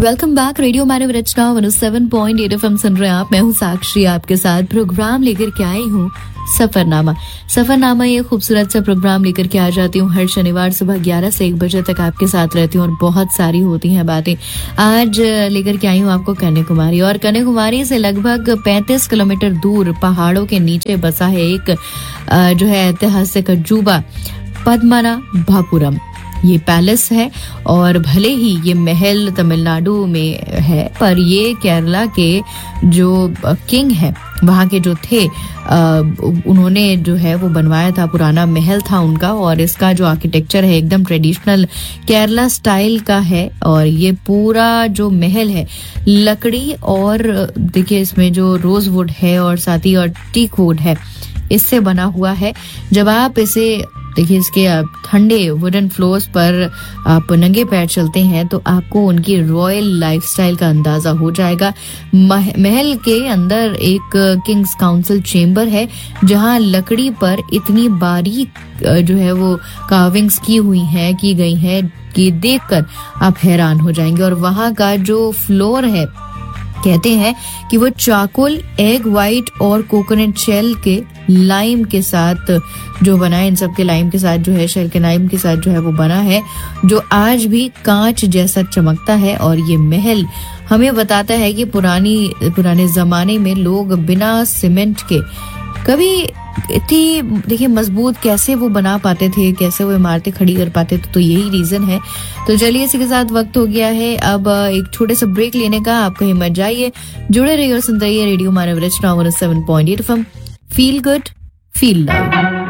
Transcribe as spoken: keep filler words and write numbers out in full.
Welcome back. Radio मानव रचना one O seven point eight F M सुन रहे हैं आप। मैं हूँ साक्षी, आपके साथ प्रोग्राम लेकर के आई हूँ सफरनामा। सफरनामा ये खूबसूरत सा प्रोग्राम लेकर के आ जाती हूँ हर शनिवार सुबह ग्यारह से एक बजे तक आपके साथ रहती हूँ और बहुत सारी होती हैं बातें। आज लेकर के आई हूँ आपको कन्याकुमारी, और कन्याकुमारी से लगभग पैंतीस किलोमीटर दूर पहाड़ों के नीचे बसा है एक जो है ऐतिहासिक अजूबा पद्मनाभपुरम। ये पैलेस है और भले ही ये महल तमिलनाडु में है, पर ये केरला के जो किंग है वहाँ के जो थे आ, उन्होंने जो है वो बनवाया था, पुराना महल था उनका। और इसका जो आर्किटेक्चर है एकदम ट्रेडिशनल केरला स्टाइल का है। और ये पूरा जो महल है लकड़ी और देखिए इसमें जो रोज वुड है और साथ ही और टीक वुड है, इससे बना हुआ है। जब आप इसे देखिए इसके ठंडे वुडन फ्लोर्स पर आप नंगे पैर चलते हैं तो आपको उनकी रॉयल लाइफस्टाइल का अंदाजा हो जाएगा। महल के अंदर एक किंग्स काउंसिल चेंबर है जहां लकड़ी पर इतनी बारीक जो है वो कार्विंग्स की हुई हैं की गई हैं कि देखकर आप हैरान हो जाएंगे। और वहां का जो फ्लोर है कहते हैं कि वो चारकोल, एग वाइट और कोकोनट शेल के लाइम के साथ जो बना है, इन सब के लाइम के साथ जो है, शेल के लाइम के साथ जो है वो बना है, जो आज भी कांच जैसा चमकता है। और ये महल हमें बताता है कि पुरानी पुराने जमाने में लोग बिना सीमेंट के कभी इतनी देखिए मजबूत कैसे वो बना पाते थे, कैसे वो इमारतें खड़ी कर पाते थे, तो यही रीजन है। तो चलिए इसी के साथ वक्त हो गया है अब एक छोटे से ब्रेक लेने का। आप कहीं मत जाइए, जुड़े रहिए और सुनते रहिए रेडियो मानव रचना one O seven point eight F M. Feel good, feel love.